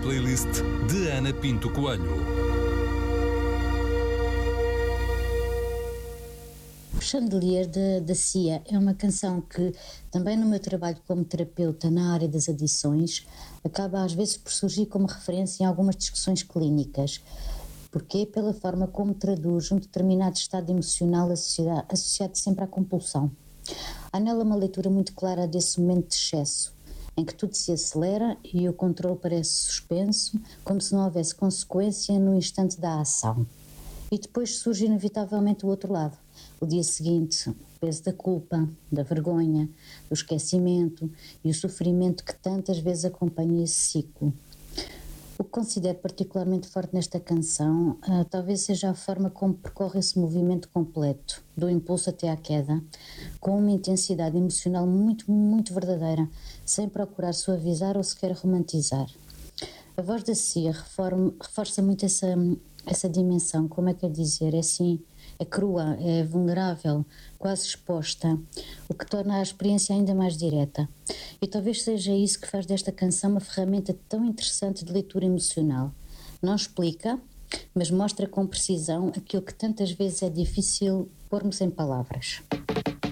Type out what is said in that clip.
playlist de Ana Pinto Coelho. O Chandelier da Cia é uma canção que, também no meu trabalho como terapeuta na área das adições, acaba às vezes por surgir como referência em algumas discussões clínicas. Porquê? Pela forma como traduz um determinado estado emocional associado sempre à compulsão. Há nela uma leitura muito clara desse momento de excesso, em que tudo se acelera e o controle parece suspenso, como se não houvesse consequência no instante da ação. E depois surge inevitavelmente o outro lado, o dia seguinte, o peso da culpa, da vergonha, do esquecimento e o sofrimento que tantas vezes acompanha esse ciclo. O que considero particularmente forte nesta canção, talvez seja a forma como percorre esse movimento completo, do impulso até à queda, com uma intensidade emocional muito, muito verdadeira, sem procurar suavizar ou sequer romantizar. A voz da Cia reforça muito essa dimensão, como é que é dizer, é assim, é crua, é vulnerável, quase exposta, o que torna a experiência ainda mais direta. E talvez seja isso que faz desta canção uma ferramenta tão interessante de leitura emocional. Não explica, mas mostra com precisão aquilo que tantas vezes é difícil pormos em palavras.